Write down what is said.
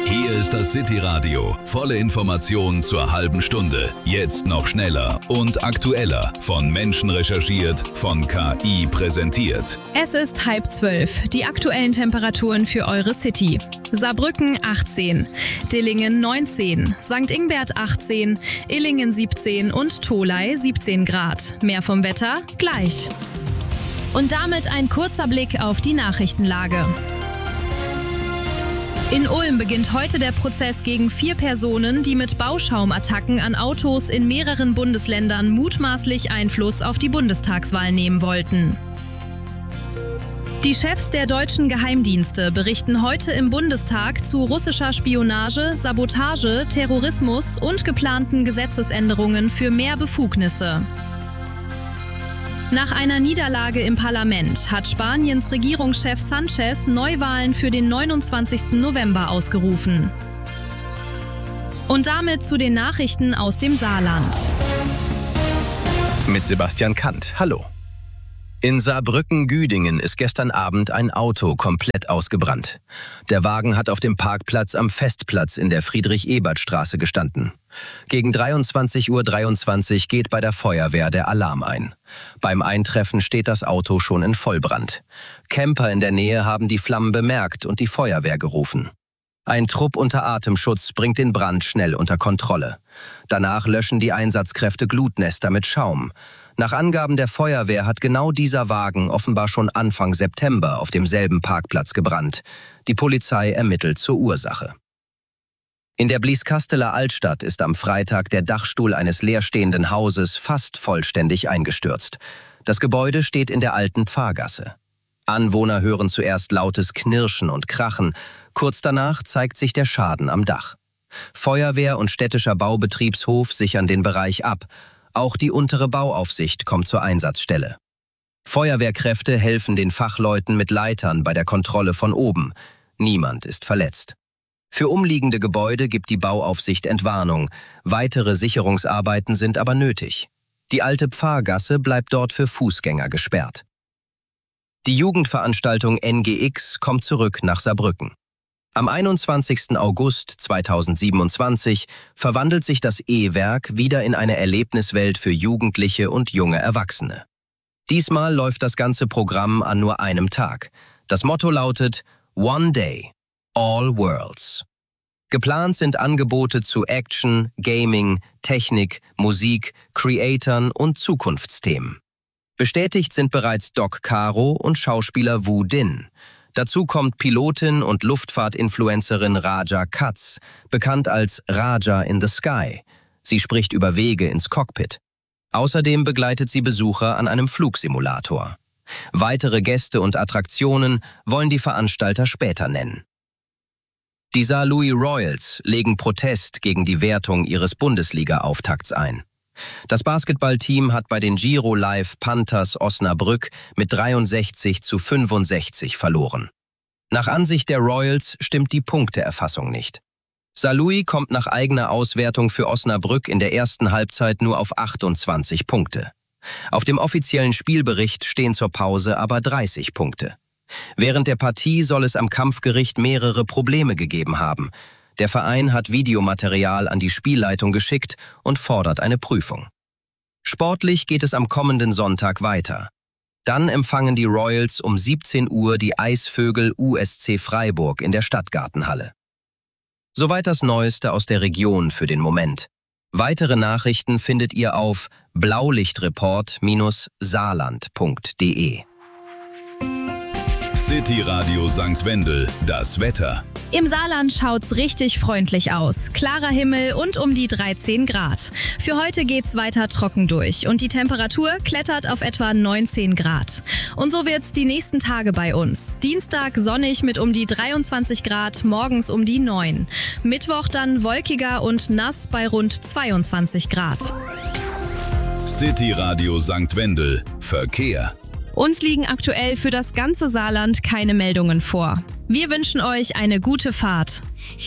Hier ist das City Radio. Volle Informationen zur halben Stunde. Jetzt noch schneller und aktueller. Von Menschen recherchiert, von KI präsentiert. Es ist 11:30. Die aktuellen Temperaturen für eure City. Saarbrücken 18, Dillingen 19, St. Ingbert 18, Illingen 17 und Tholey 17 Grad. Mehr vom Wetter gleich. Und damit ein kurzer Blick auf die Nachrichtenlage. In Ulm beginnt heute der Prozess gegen 4 Personen, die mit Bauschaumattacken an Autos in mehreren Bundesländern mutmaßlich Einfluss auf die Bundestagswahl nehmen wollten. Die Chefs der deutschen Geheimdienste berichten heute im Bundestag zu russischer Spionage, Sabotage, Terrorismus und geplanten Gesetzesänderungen für mehr Befugnisse. Nach einer Niederlage im Parlament hat Spaniens Regierungschef Sánchez Neuwahlen für den 29. November ausgerufen. Und damit zu den Nachrichten aus dem Saarland. Mit Sebastian Kant. Hallo. In Saarbrücken-Güdingen ist gestern Abend ein Auto komplett ausgebrannt. Der Wagen hat auf dem Parkplatz am Festplatz in der Friedrich-Ebert-Straße gestanden. Gegen 23:23 Uhr geht bei der Feuerwehr der Alarm ein. Beim Eintreffen steht das Auto schon in Vollbrand. Camper in der Nähe haben die Flammen bemerkt und die Feuerwehr gerufen. Ein Trupp unter Atemschutz bringt den Brand schnell unter Kontrolle. Danach löschen die Einsatzkräfte Glutnester mit Schaum. Nach Angaben der Feuerwehr hat genau dieser Wagen offenbar schon Anfang September auf demselben Parkplatz gebrannt. Die Polizei ermittelt zur Ursache. In der Blieskasseler Altstadt ist am Freitag der Dachstuhl eines leerstehenden Hauses fast vollständig eingestürzt. Das Gebäude steht in der alten Pfarrgasse. Anwohner hören zuerst lautes Knirschen und Krachen. Kurz danach zeigt sich der Schaden am Dach. Feuerwehr und städtischer Baubetriebshof sichern den Bereich ab. Auch die untere Bauaufsicht kommt zur Einsatzstelle. Feuerwehrkräfte helfen den Fachleuten mit Leitern bei der Kontrolle von oben. Niemand ist verletzt. Für umliegende Gebäude gibt die Bauaufsicht Entwarnung. Weitere Sicherungsarbeiten sind aber nötig. Die alte Pfarrgasse bleibt dort für Fußgänger gesperrt. Die Jugendveranstaltung NGX kommt zurück nach Saarbrücken. Am 21. August 2027 verwandelt sich das E-Werk wieder in eine Erlebniswelt für Jugendliche und junge Erwachsene. Diesmal läuft das ganze Programm an nur einem Tag. Das Motto lautet One Day, All Worlds. Geplant sind Angebote zu Action, Gaming, Technik, Musik, Creatoren und Zukunftsthemen. Bestätigt sind bereits Doc Caro und Schauspieler Wu Din. Dazu kommt Pilotin und Luftfahrtinfluencerin Raja Katz, bekannt als Raja in the Sky. Sie spricht über Wege ins Cockpit. Außerdem begleitet sie Besucher an einem Flugsimulator. Weitere Gäste und Attraktionen wollen die Veranstalter später nennen. Die Saarlouis Royals legen Protest gegen die Wertung ihres Bundesliga-Auftakts ein. Das Basketballteam hat bei den Giro Live Panthers Osnabrück mit 63:65 verloren. Nach Ansicht der Royals stimmt die Punkteerfassung nicht. Saarlouis kommt nach eigener Auswertung für Osnabrück in der ersten Halbzeit nur auf 28 Punkte. Auf dem offiziellen Spielbericht stehen zur Pause aber 30 Punkte. Während der Partie soll es am Kampfgericht mehrere Probleme gegeben haben. Der Verein hat Videomaterial an die Spielleitung geschickt und fordert eine Prüfung. Sportlich geht es am kommenden Sonntag weiter. Dann empfangen die Royals um 17 Uhr die Eisvögel USC Freiburg in der Stadtgartenhalle. Soweit das Neueste aus der Region für den Moment. Weitere Nachrichten findet ihr auf blaulichtreport-saarland.de. City Radio St. Wendel, das Wetter. Im Saarland schaut's richtig freundlich aus. Klarer Himmel und um die 13 Grad. Für heute geht's weiter trocken durch und die Temperatur klettert auf etwa 19 Grad. Und so wird's die nächsten Tage bei uns. Dienstag sonnig mit um die 23 Grad, morgens um die 9. Mittwoch dann wolkiger und nass bei rund 22 Grad. City Radio St. Wendel, Verkehr. Uns liegen aktuell für das ganze Saarland keine Meldungen vor. Wir wünschen euch eine gute Fahrt.